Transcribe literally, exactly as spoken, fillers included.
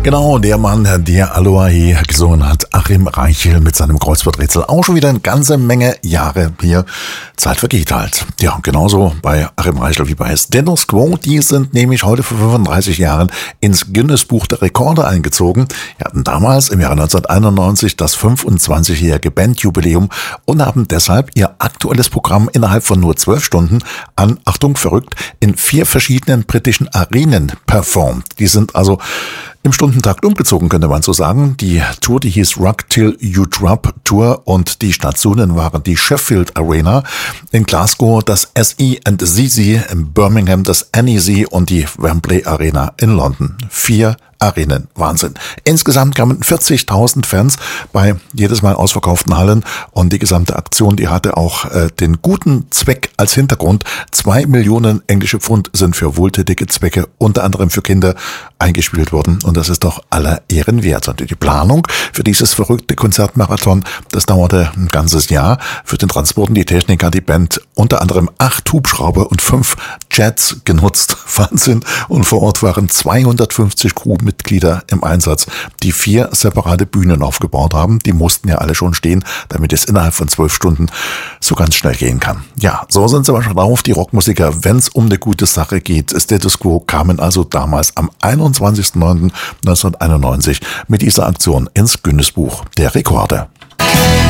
Genau, der Mann, der Aloha gesungen hat, Achim Reichel mit seinem Kreuzworträtsel. Auch schon wieder eine ganze Menge Jahre hier. Zeit vergeht halt. Ja, genauso bei Achim Reichel wie bei Status Quo. Die sind nämlich heute vor fünfunddreißig Jahren ins Guinness-Buch der Rekorde eingezogen. Die hatten damals im Jahre neunzehnhunderteinundneunzig das fünfundzwanzigjährige Bandjubiläum und haben deshalb ihr aktuelles Programm innerhalb von nur zwölf Stunden an, Achtung, verrückt, in vier verschiedenen britischen Arenen performt. Die sind also im Stundentakt umgezogen, könnte man so sagen. Die Tour, die hieß Rock Till You Drop Tour und die Stationen waren die Sheffield Arena in Glasgow, das S E and Z Z in Birmingham, das N E C und die Wembley Arena in London. Vier Arenen. Wahnsinn. Insgesamt kamen vierzigtausend Fans bei jedes Mal ausverkauften Hallen und die gesamte Aktion, die hatte auch äh, den guten Zweck als Hintergrund. Zwei Millionen englische Pfund sind für wohltätige Zwecke, unter anderem für Kinder, eingespielt worden und das ist doch aller Ehren wert. Und die Planung für dieses verrückte Konzertmarathon, das dauerte ein ganzes Jahr. Für den Transport und die Technik hat die Band unter anderem acht Hubschrauber und fünf Jets genutzt. Wahnsinn. Und vor Ort waren zweihundertfünfzig Crewmitglieder im Einsatz, die vier separate Bühnen aufgebaut haben. Die mussten ja alle schon stehen, damit es innerhalb von zwölf Stunden so ganz schnell gehen kann. Ja, so sind sie aber schon drauf, die Rockmusiker, wenn es um eine gute Sache geht. Status Quo kamen also damals am einundzwanzigsten neunten neunzehnhunderteinundneunzig mit dieser Aktion ins Guinness-Buch der Rekorde.